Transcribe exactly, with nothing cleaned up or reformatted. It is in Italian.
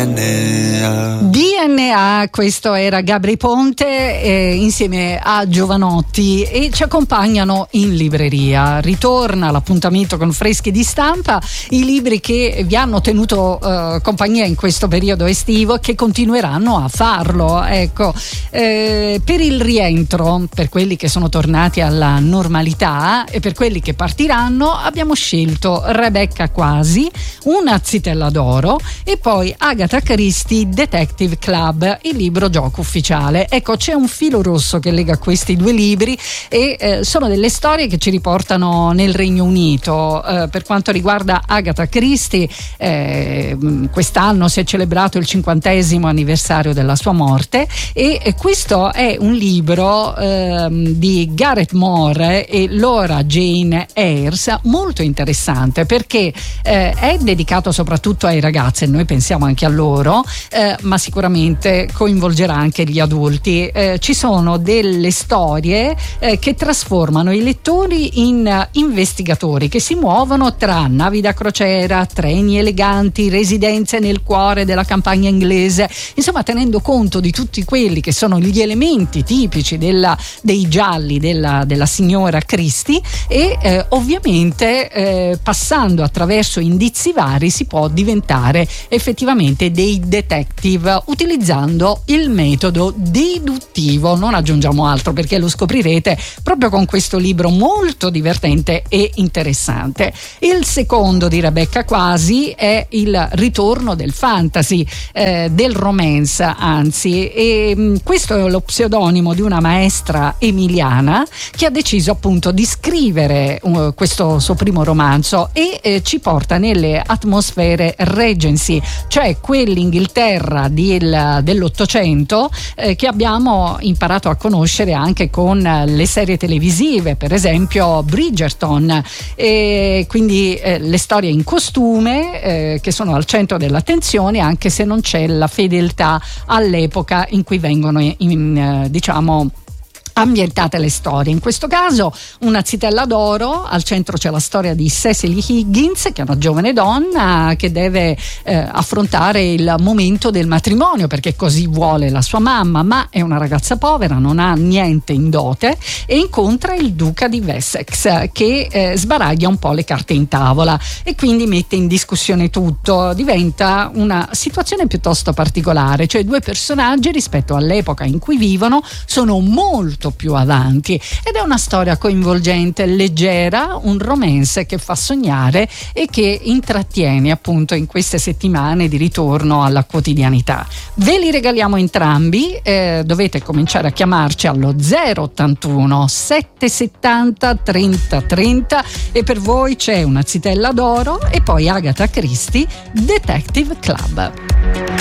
D N A, questo era Gabry Ponte eh, insieme a Giovanotti e ci accompagnano in libreria. Ritorna l'appuntamento con Freschi di Stampa, i libri che vi hanno tenuto eh, compagnia in questo periodo estivo e che continueranno a farlo. Ecco, eh, per il rientro, per quelli che sono tornati alla normalità e per quelli che partiranno, abbiamo scelto Rebecca Quasi, Una zitella d'oro e poi Agatha Christie, Detective Club, il libro gioco ufficiale. Ecco, c'è un filo rosso che lega questi due libri e eh, sono delle storie che ci riportano nel Regno Unito. Eh, per quanto riguarda Agatha Christie, eh, quest'anno si è celebrato il cinquantesimo anniversario della sua morte e eh, questo è un libro eh, di Gareth Moore e Laura Jane Ayres molto interessante perché eh, è dedicato soprattutto ai ragazzi e noi pensiamo anche a loro, eh, ma sicuramente coinvolgerà anche gli adulti. Eh, ci sono delle storie eh, che trasformano i lettori in uh, investigatori che si muovono tra navi da crociera, treni eleganti, residenze nel cuore della campagna inglese, insomma tenendo conto di tutti quelli che sono gli elementi tipici della, dei gialli della, della signora Christie e eh, ovviamente eh, passando attraverso indizi vari si può diventare effettivamente dei detective utilizzando il metodo deduttivo. Non aggiungiamo altro perché lo scoprirete proprio con questo libro molto divertente e interessante. Il secondo di Rebecca Quasi è il ritorno del fantasy, eh, del romance anzi, e mh, questo è lo pseudonimo di una maestra emiliana che ha deciso appunto di scrivere uh, questo suo primo romanzo e eh, ci porta nelle atmosfere Regency, cioè quell'Inghilterra del, dell'Ottocento eh, che abbiamo imparato a conoscere anche con le serie televisive, per esempio Bridgerton, e quindi eh, le storie in costume eh, che sono al centro dell'attenzione anche se non c'è la fedeltà all'epoca in cui vengono in, in, eh, diciamo ambientate le storie. In questo caso Una zitella d'oro, al centro c'è la storia di Cecily Higgins, che è una giovane donna che deve eh, affrontare il momento del matrimonio perché così vuole la sua mamma, ma è una ragazza povera, non ha niente in dote e incontra il duca di Wessex che eh, sbaraglia un po' le carte in tavola e quindi mette in discussione tutto. Diventa una situazione piuttosto particolare, cioè due personaggi rispetto all'epoca in cui vivono sono molto più avanti ed è una storia coinvolgente, leggera, un romance che fa sognare e che intrattiene appunto in queste settimane di ritorno alla quotidianità. Ve li regaliamo entrambi, eh, dovete cominciare a chiamarci allo zero ottantuno settecentosettanta trenta trenta e per voi c'è Una zitella d'oro e poi Agatha Christie, Detective Club.